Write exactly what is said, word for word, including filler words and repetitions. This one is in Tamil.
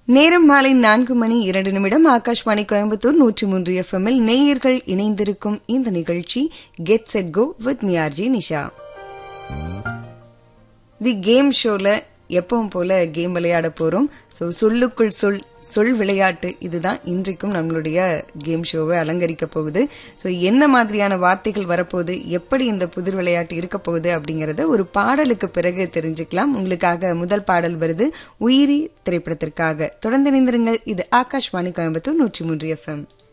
நேரம் மாலை நான்கு மணி இரண்டு நிமிடம். ஆகாஷ்வாணி கோயம்புத்தூர் நூற்றி மூன்று எஃப்எம்மில் நேயர்கள் இணைந்திருக்கும் இந்த நிகழ்ச்சி get set go with me RJ Nisha. The game ஷோல எப்பவும் போல கேம் விளையாட போறோம். ஸோ சொல்லுக்குள் சொல் சொல் விளையாட்டு இதுதான் இன்றைக்கும் நம்மளுடைய கேம் ஷோவை அலங்கரிக்க போகுது. ஸோ என்ன மாதிரியான வார்த்தைகள் வரப்போகுது, எப்படி இந்த புதிர் விளையாட்டு இருக்க போகுது அப்படிங்கறத ஒரு பாடலுக்கு பிறகு தெரிஞ்சுக்கலாம். உங்களுக்காக முதல் பாடல் வருது உயிரி திரைப்படத்திற்காக. தொடர்ந்து இணைந்திருங்கள். இது ஆகாஷ்வாணி கோயம்புத்தூர் நூற்றி மூன்று எஃப்எம்.